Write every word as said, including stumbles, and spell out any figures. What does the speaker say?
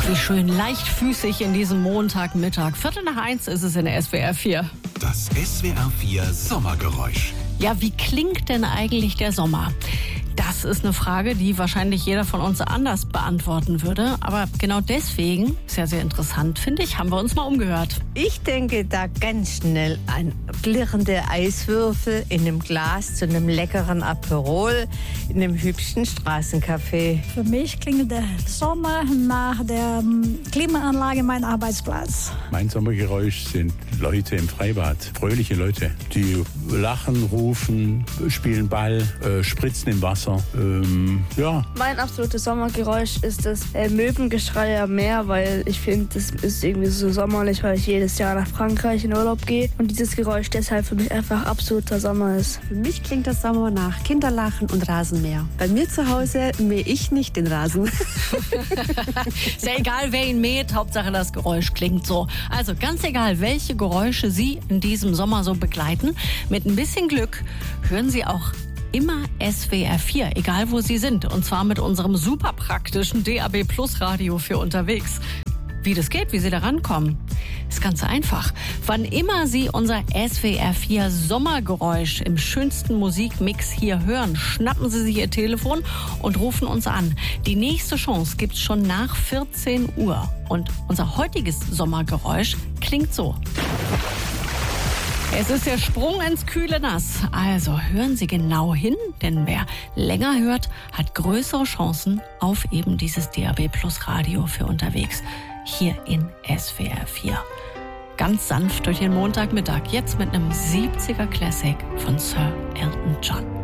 Wie schön leichtfüßig in diesem Montagmittag. Viertel nach eins ist es in der S W R vier. Das S W R vier Sommergeräusch. Ja, wie klingt denn eigentlich der Sommer? Das ist eine Frage, die wahrscheinlich jeder von uns anders beantworten würde. Aber genau deswegen, sehr, sehr interessant, finde ich, haben wir uns mal umgehört. Ich denke da ganz schnell an klirrende Eiswürfel in einem Glas zu einem leckeren Aperol in einem hübschen Straßencafé. Für mich klingt der Sommer nach der Klimaanlage mein Arbeitsplatz. Mein Sommergeräusch sind Leute im Freibad, fröhliche Leute, die lachen, rufen, spielen Ball, äh, spritzen im Wasser. Ähm, ja. Mein absolutes Sommergeräusch ist das äh, Möwengeschrei am Meer, weil ich finde, das ist irgendwie so sommerlich, weil ich jedes Jahr nach Frankreich in Urlaub gehe und dieses Geräusch deshalb für mich einfach absoluter Sommer ist. Für mich klingt das Sommer nach Kinderlachen und Rasenmäher. Bei mir zu Hause mähe ich nicht den Rasen. Ist ja egal, wer ihn mäht, Hauptsache das Geräusch klingt so. Also ganz egal, welche Geräusche Sie in diesem Sommer so begleiten, mit ein bisschen Glück hören Sie auch immer S W R vier, egal wo Sie sind. Und zwar mit unserem super praktischen D A B Plus Radio für unterwegs. Wie das geht, wie Sie da rankommen, ist ganz einfach. Wann immer Sie unser S W R vier Sommergeräusch im schönsten Musikmix hier hören, schnappen Sie sich Ihr Telefon und rufen uns an. Die nächste Chance gibt's schon nach vierzehn Uhr. Und unser heutiges Sommergeräusch klingt so. Es ist der Sprung ins kühle Nass. Also hören Sie genau hin, denn wer länger hört, hat größere Chancen auf eben dieses D A B Plus Radio für unterwegs. Hier in S W R vier. Ganz sanft durch den Montagmittag. Jetzt mit einem siebziger Classic von Sir Elton John.